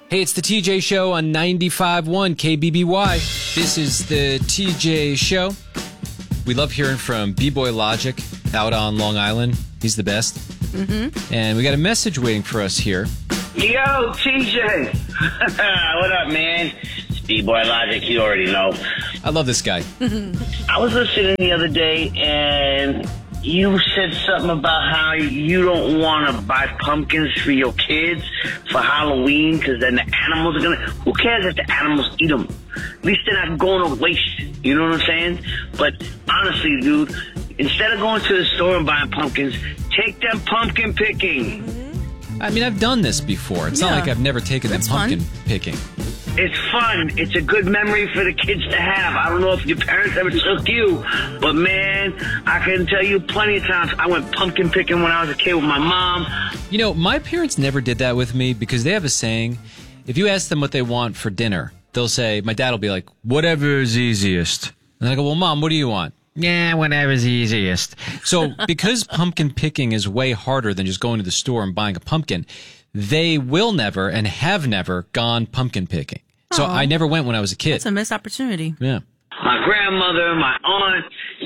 Hey, it's the TJ Show on 95.1 KBBY. This is the TJ Show. We love hearing from B-Boy Logic out on Long Island. He's the best. Mm-hmm. And we got a message waiting for us here. Yo, TJ. What up, man? It's B-Boy Logic. You already know. I love this guy. I was listening the other day, and you said something about how you don't want to buy pumpkins for your kids for Halloween because then the animals are going to... Who cares if the animals eat them? At least they're not going to waste. You know what I'm saying? But honestly, dude, instead of going to the store and buying pumpkins, take them pumpkin picking. I mean, I've done this before. It's not like I've never taken them pumpkin picking. It's fun. It's a good memory for the kids to have. I don't know if your parents ever took you, but man, I can tell you plenty of times I went pumpkin picking when I was a kid with my mom. You know, my parents never did that with me because they have a saying, if you ask them what they want for dinner, they'll say, my dad will be like, whatever is easiest. And I go, well, Mom, what do you want? Yeah, whatever's easiest. So because pumpkin picking is way harder than just going to the store and buying a pumpkin, they will never and have never gone pumpkin picking. So I never went when I was a kid. That's a missed opportunity. Yeah. My grandmother, my aunt,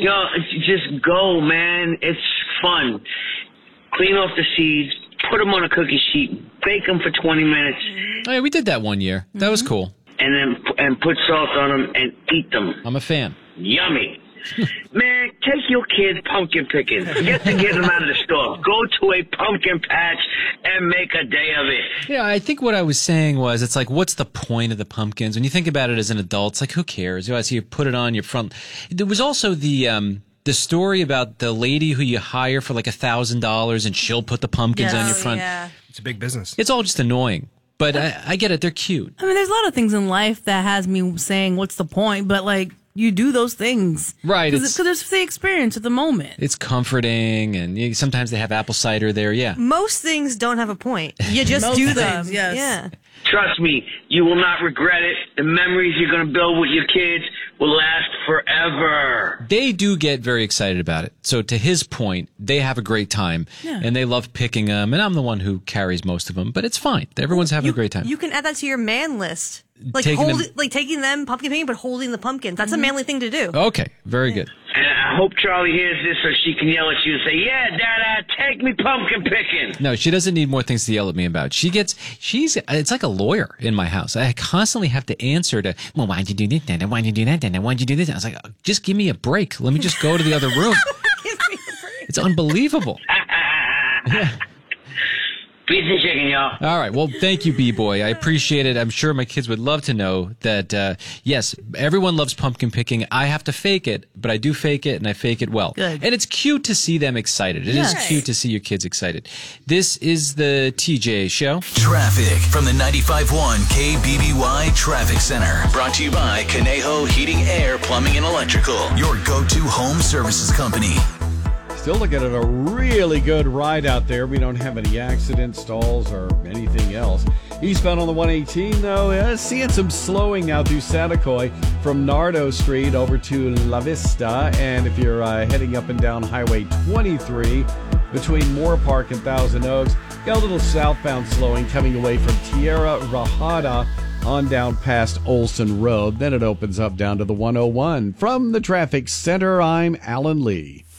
just go, man. It's fun. Clean off the seeds, put them on a cookie sheet, bake them for 20 minutes. Oh, yeah, we did that one year. That was cool. And put salt on them and eat them. I'm a fan. Yummy. Man, take your kids pumpkin picking. Forget to get them out of the store. Go to a pumpkin patch and make a day of it. Yeah, I think what I was saying was, it's like, what's the point of the pumpkins? When you think about it as an adult, it's like, who cares? So you put it on your front. There was also the story about the lady who you hire for like $1,000 and she'll put the pumpkins on your front. Yeah. It's a big business. It's all just annoying. But I get it. They're cute. I mean, there's a lot of things in life that has me saying, what's the point? But like, you do those things. Right. Because it's the experience at the moment. It's comforting, and sometimes they have apple cider there, yeah. Most things don't have a point. You just do them. Yes. Yeah. Trust me, you will not regret it. The memories you're going to build with your kids will last forever. They do get very excited about it. So to his point, they have a great time, and they love picking them, and I'm the one who carries most of them, but it's fine. Everyone's having a great time. You can add that to your man list. Like taking them pumpkin picking, but holding the pumpkins. That's a manly thing to do. Okay, very good. And I hope Charlie hears this so she can yell at you and say, yeah, Dada, take me pumpkin picking. No, she doesn't need more things to yell at me about. It's like a lawyer in my house. I constantly have to answer to, well, why'd you do this, Dada? Why'd you do that, Dada? Why'd you do this? I was like, just give me a break. Let me just go to the other room. It's unbelievable. Yeah. Piece of chicken, y'all. All right. Well, thank you, B-Boy. I appreciate it. I'm sure my kids would love to know that, yes, everyone loves pumpkin picking. I have to fake it, but I do fake it, and I fake it well. Good. And it's cute to see them excited. It is cute to see your kids excited. This is the TJ Show. Traffic from the 95.1 KBBY Traffic Center. Brought to you by Conejo Heating, Air, Plumbing, and Electrical. Your go-to home services company. Still looking at a really good ride out there. We don't have any accidents, stalls, or anything else. Eastbound on the 118, though, seeing some slowing out through Satacoy from Nardo Street over to La Vista. And if you're heading up and down Highway 23 between Moore Park and Thousand Oaks, got a little southbound slowing coming away from Tierra Rajada on down past Olson Road. Then it opens up down to the 101. From the Traffic Center, I'm Alan Lee.